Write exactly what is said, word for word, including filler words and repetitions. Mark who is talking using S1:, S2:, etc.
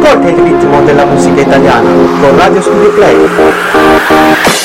S1: Ascolta il ritmo della musica italiana con Radio Studio Play.